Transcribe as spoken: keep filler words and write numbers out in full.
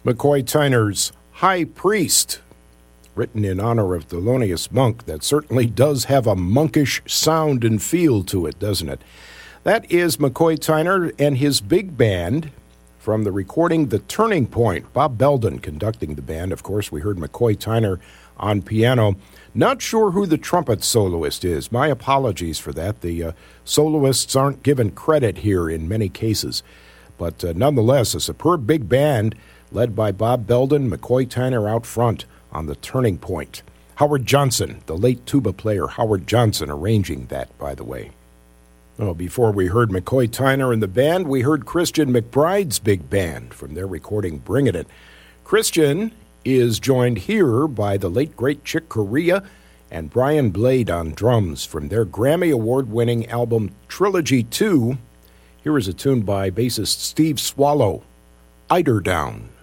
McCoy Tyner's High Priest, written in honor of Thelonious Monk. That certainly does have a monkish sound and feel to it, doesn't it? That is McCoy Tyner and his big band from the recording The Turning Point. Bob Belden conducting the band. Of course, we heard McCoy Tyner on piano. Not sure who the trumpet soloist is. My apologies for that. The uh, soloists aren't given credit here in many cases. But uh, nonetheless, a superb big band led by Bob Belden, McCoy Tyner out front on The Turning Point. Howard Johnson, the late tuba player Howard Johnson, arranging that, by the way. Oh, before we heard McCoy Tyner and the band, we heard Christian McBride's big band from their recording Bringin' It. Christian is joined here by the late, great Chick Corea and Brian Blade on drums from their Grammy Award-winning album Trilogy two. Here is a tune by bassist Steve Swallow, Eiderdown.